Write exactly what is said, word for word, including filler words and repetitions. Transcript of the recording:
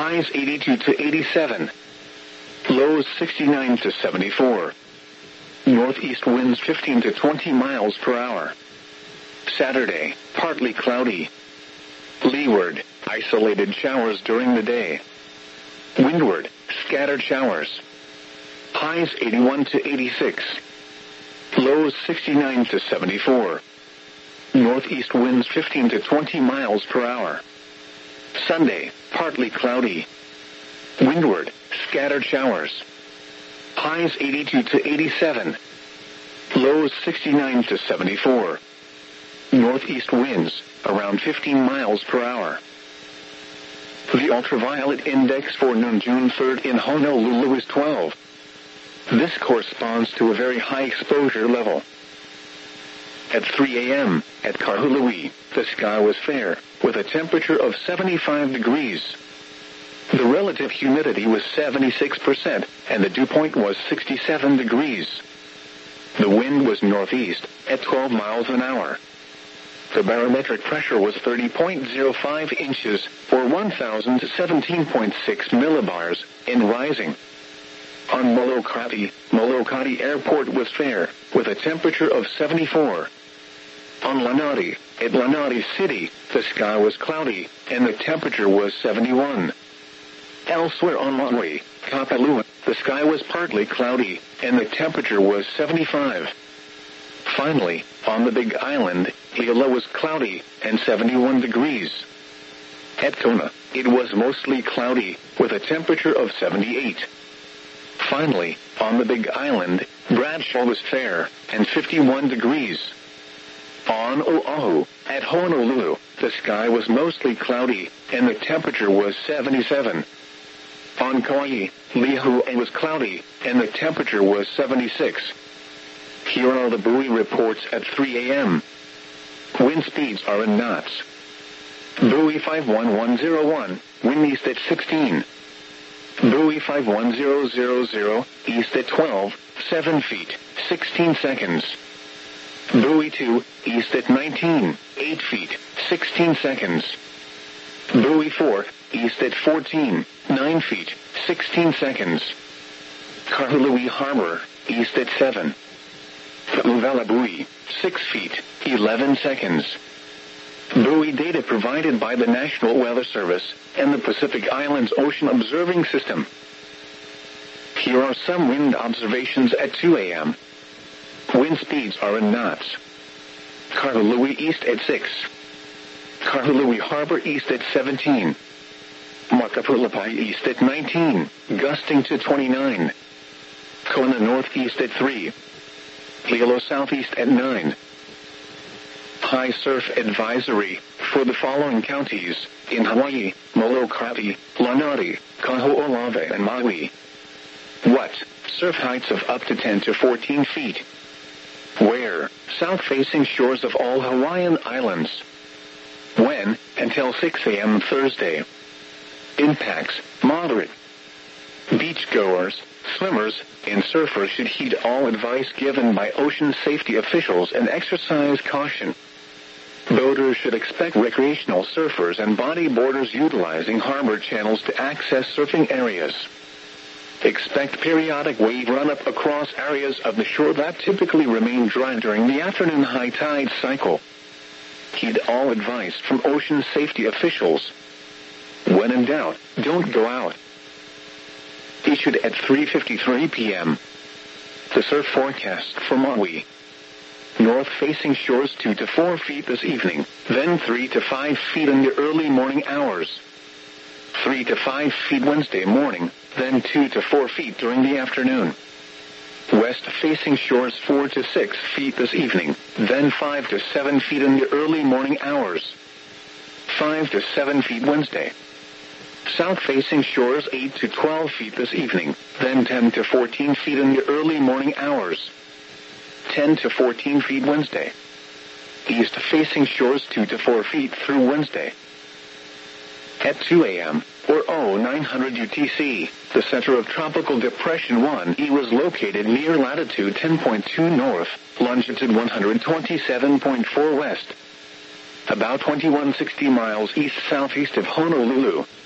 Highs eighty-two to eighty-seven. Lows sixty-nine to seventy-four. Northeast winds fifteen to twenty miles per hour. Saturday, partly cloudy. Leeward, isolated showers during the day. Windward, scattered showers. Highs eighty-one to eighty-six. Lows sixty-nine to seventy-four. Northeast winds fifteen to twenty miles per hour. Sunday, partly cloudy. Windward, scattered showers. Highs eighty-two to eighty-seven. Lows sixty-nine to seventy-four. Northeast winds, around fifteen miles per hour. The ultraviolet index for noon June third in Honolulu is twelve. This corresponds to a very high exposure level. At three a m, at Kahului, the sky was fair, with a temperature of seventy-five degrees. The relative humidity was seventy-six percent, and the dew point was sixty-seven degrees. The wind was northeast, at twelve miles an hour. The barometric pressure was thirty point zero five inches, or one thousand seventeen point six millibars, in rising. On Molokai, Molokai Airport was fair, with a temperature of seventy-four. On Lanai, at Lanai City, the sky was cloudy, and the temperature was seventy-one. Elsewhere on Maui, Kapalua, the sky was partly cloudy, and the temperature was seventy-five. Finally, on the Big Island, Hilo was cloudy, and seventy-one degrees. At Kona, it was mostly cloudy, with a temperature of seventy-eight. Finally, on the Big Island, Bradshaw was fair, and fifty-one degrees. On Oahu, at Honolulu, the sky was mostly cloudy, and the temperature was seventy-seven. On Kauai, Lihue was cloudy, and the temperature was seventy-six. Here are the buoy reports at three a m Wind speeds are in knots. Buoy five one one zero one, wind east at sixteen. Buoy five one zero zero zero, east at twelve, seven feet, sixteen seconds. Buoy two, east at nineteen, eight feet, sixteen seconds. Buoy four, east at fourteen, nine feet, sixteen seconds. Kahului Harbor, east at seven. Uvala Buoy, six feet, eleven seconds. Buoy data provided by the National Weather Service and the Pacific Islands Ocean Observing System. Here are some wind observations at two a m Wind speeds are in knots. Kahului east at six. Kahului Harbor east at seventeen. Makapulapai east at nineteen, gusting to twenty-nine. Kona northeast at three. Hilo southeast at nine. High surf advisory for the following counties in Hawaii, Molokai, Lanai, Kaho'olawe, and Maui. What? Surf heights of up to ten to fourteen feet. Where? South-facing shores of all Hawaiian islands. When? Until six a m Thursday. Impacts, moderate. Beachgoers, swimmers, and surfers should heed all advice given by ocean safety officials and exercise caution. Boaters should expect recreational surfers and bodyboarders utilizing harbor channels to access surfing areas. Expect periodic wave run-up across areas of the shore that typically remain dry during the afternoon high tide cycle. Heed all advice from ocean safety officials. When in doubt, don't go out. Issued at three fifty-three p m The surf forecast for Maui. North-facing shores two to four feet this evening, then three to five feet in the early morning hours. three to five feet Wednesday morning, then two to four feet during the afternoon. West-facing shores four to six feet this evening, then five to seven feet in the early morning hours. five to seven feet Wednesday. South-facing shores eight to twelve feet this evening, then ten to fourteen feet in the early morning hours. ten to fourteen feet Wednesday. East-facing shores two to four feet through Wednesday. At two a m, or oh nine hundred U T C, the center of Tropical Depression one E was located near latitude ten point two north, longitude one hundred twenty-seven point four west. About twenty-one sixty miles east-southeast of Honolulu.